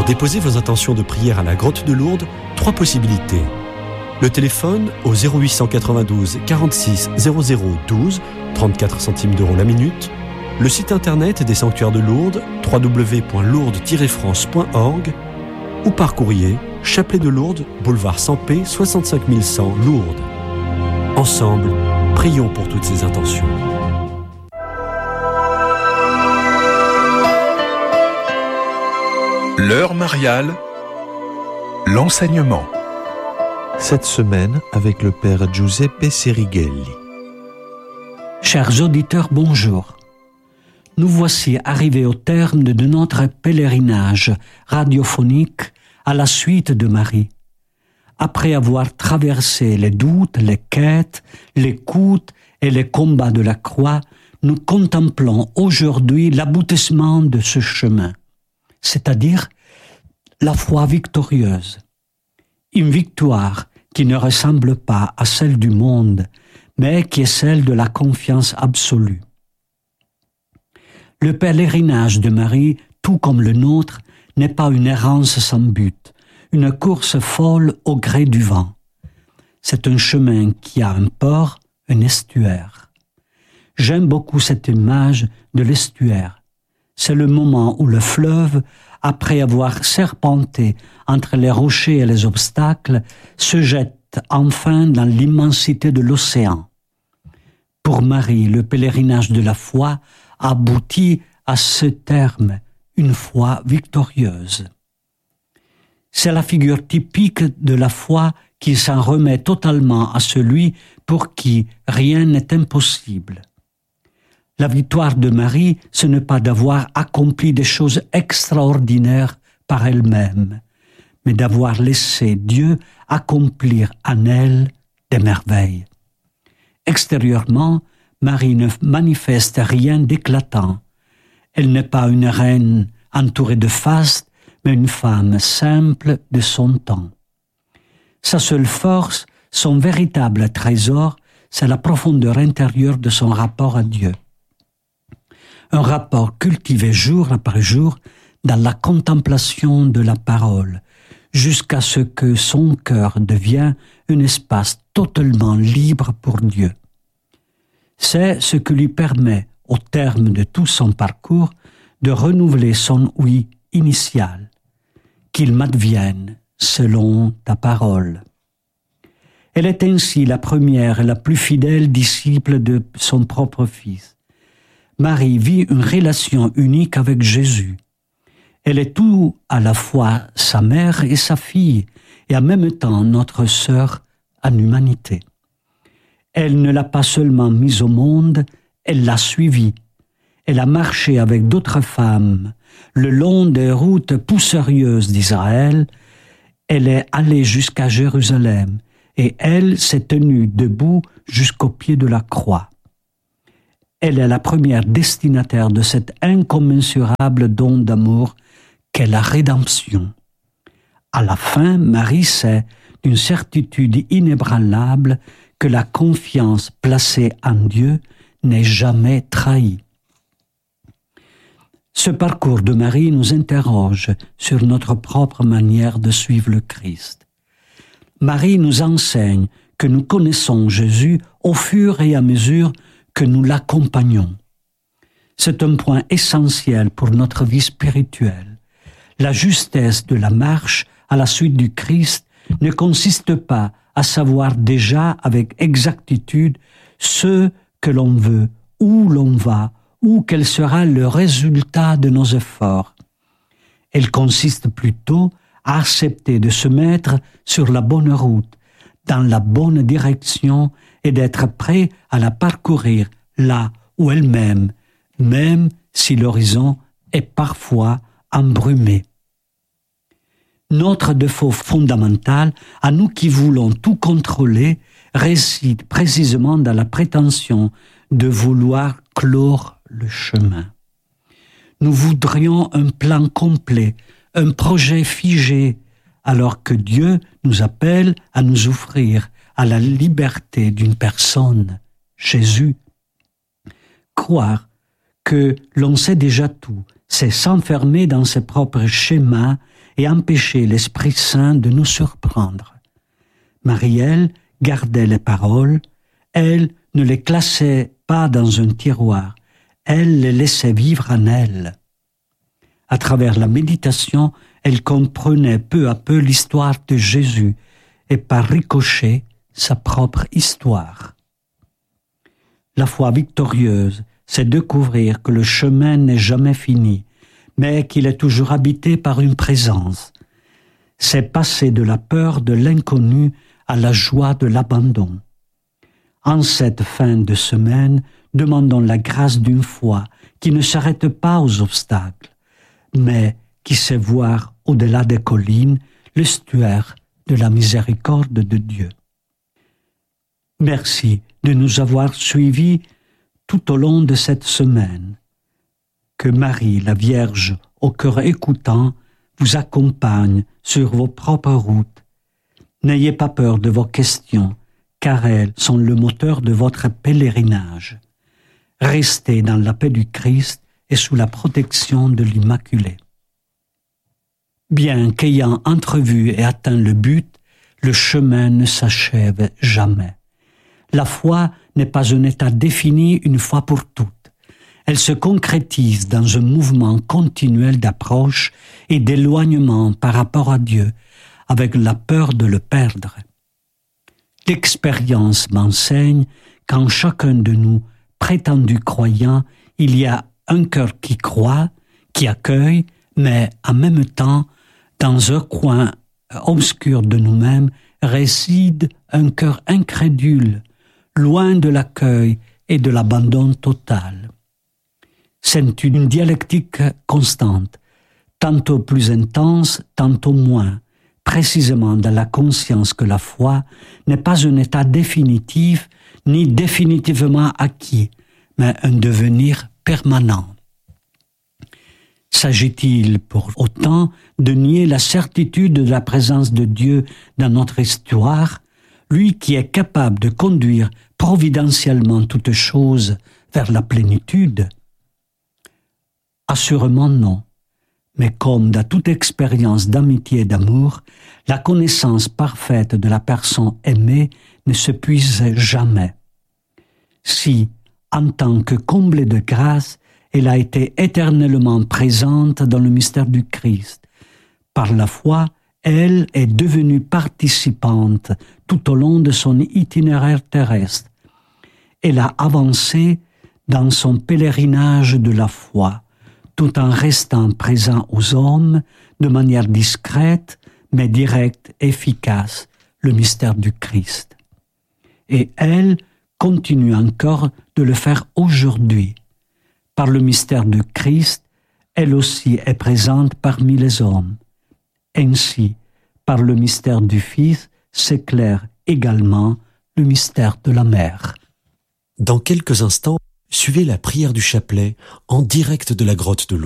déposer vos intentions de prière à la Grotte de Lourdes, 3 possibilités. Le téléphone au 0892 46 00 12, 34 centimes d'euros la minute. Le site internet des sanctuaires de Lourdes, www.lourdes-france.org, ou par courrier, Chapelet de Lourdes, boulevard Sampé, 65 100 Lourdes. Ensemble, prions pour toutes ces intentions. L'heure mariale, l'enseignement. Cette semaine avec le Père Giuseppe Serighelli. Chers auditeurs, bonjour. Nous voici arrivés au terme de notre pèlerinage radiophonique à la suite de Marie. Après avoir traversé les doutes, les quêtes, l'écoute et les combats de la croix, nous contemplons aujourd'hui l'aboutissement de ce chemin, c'est-à-dire la foi victorieuse. Une victoire qui ne ressemble pas à celle du monde, mais qui est celle de la confiance absolue. Le pèlerinage de Marie, tout comme le nôtre, n'est pas une errance sans but, une course folle au gré du vent. C'est un chemin qui a un port, un estuaire. J'aime beaucoup cette image de l'estuaire. C'est le moment où le fleuve, après avoir serpenté entre les rochers et les obstacles, se jette enfin dans l'immensité de l'océan. Pour Marie, le pèlerinage de la foi aboutit à ce terme, une foi victorieuse. C'est la figure typique de la foi qui s'en remet totalement à celui pour qui rien n'est impossible. La victoire de Marie, ce n'est pas d'avoir accompli des choses extraordinaires par elle-même, mais d'avoir laissé Dieu accomplir en elle des merveilles. Extérieurement, Marie ne manifeste rien d'éclatant. Elle n'est pas une reine entourée de faste, mais une femme simple de son temps. Sa seule force, son véritable trésor, c'est la profondeur intérieure de son rapport à Dieu. Un rapport cultivé jour après jour dans la contemplation de la parole, jusqu'à ce que son cœur devienne un espace totalement libre pour Dieu. C'est ce qui lui permet, au terme de tout son parcours, de renouveler son oui initial, qu'il m'advienne selon ta parole. Elle est ainsi la première et la plus fidèle disciple de son propre Fils. Marie vit une relation unique avec Jésus. Elle est tout à la fois sa mère et sa fille, et en même temps notre sœur en humanité. Elle ne l'a pas seulement mise au monde, elle l'a suivie. Elle a marché avec d'autres femmes le long des routes poussiéreuses d'Israël. Elle est allée jusqu'à Jérusalem et elle s'est tenue debout jusqu'au pied de la croix. Elle est la première destinataire de cet incommensurable don d'amour qu'est la rédemption. À la fin, Marie sait d'une certitude inébranlable que la confiance placée en Dieu n'est jamais trahie. Ce parcours de Marie nous interroge sur notre propre manière de suivre le Christ. Marie nous enseigne que nous connaissons Jésus au fur et à mesure que nous l'accompagnons. C'est un point essentiel pour notre vie spirituelle. La justesse de la marche à la suite du Christ ne consiste pas à savoir déjà avec exactitude ce que l'on veut, où l'on va, ou quel sera le résultat de nos efforts. Elle consiste plutôt à accepter de se mettre sur la bonne route, dans la bonne direction et d'être prêt à la parcourir là où elle-même, même si l'horizon est parfois embrumé. Notre défaut fondamental, à nous qui voulons tout contrôler, réside précisément dans la prétention de vouloir clore le chemin. Nous voudrions un plan complet, un projet figé, alors que Dieu nous appelle à nous offrir à la liberté d'une personne, Jésus. Croire que l'on sait déjà tout, c'est s'enfermer dans ses propres schémas et empêcher l'Esprit Saint de nous surprendre. Marielle gardait les paroles, elle ne les classait pas dans un tiroir, elle les laissait vivre en elle. À travers la méditation, elle comprenait peu à peu l'histoire de Jésus et par ricochet sa propre histoire. La foi victorieuse, c'est découvrir que le chemin n'est jamais fini, mais qu'il est toujours habité par une présence. C'est passer de la peur de l'inconnu à la joie de l'abandon. En cette fin de semaine, demandons la grâce d'une foi qui ne s'arrête pas aux obstacles, mais qui sait voir au-delà des collines l'estuaire de la miséricorde de Dieu. Merci de nous avoir suivis tout au long de cette semaine. Que Marie, la Vierge, au cœur écoutant, vous accompagne sur vos propres routes. N'ayez pas peur de vos questions, car elles sont le moteur de votre pèlerinage. Restez dans la paix du Christ et sous la protection de l'Immaculée. Bien qu'ayant entrevu et atteint le but, le chemin ne s'achève jamais. La foi n'est pas un état défini une fois pour toutes. Elle se concrétise dans un mouvement continuel d'approche et d'éloignement par rapport à Dieu, avec la peur de le perdre. L'expérience m'enseigne qu'en chacun de nous, prétendus croyants, il y a un cœur qui croit, qui accueille, mais en même temps, dans un coin obscur de nous-mêmes, réside un cœur incrédule, loin de l'accueil et de l'abandon total. C'est une dialectique constante, tantôt plus intense, tantôt moins, précisément dans la conscience que la foi n'est pas un état définitif ni définitivement acquis, mais un devenir permanent. S'agit-il pour autant de nier la certitude de la présence de Dieu dans notre histoire, lui qui est capable de conduire providentiellement toutes choses vers la plénitude? Assurément non, mais comme dans toute expérience d'amitié et d'amour, la connaissance parfaite de la personne aimée ne s'épuise jamais. Si, en tant que comblée de grâce, elle a été éternellement présente dans le mystère du Christ, par la foi, elle est devenue participante tout au long de son itinéraire terrestre. Elle a avancé dans son pèlerinage de la foi, tout en restant présent aux hommes de manière discrète, mais directe, efficace, le mystère du Christ. Et elle continue encore de le faire aujourd'hui. Par le mystère du Christ, elle aussi est présente parmi les hommes. Ainsi, par le mystère du Fils, s'éclaire également le mystère de la Mère. Dans quelques instants, suivez la prière du chapelet en direct de la grotte de Lourdes.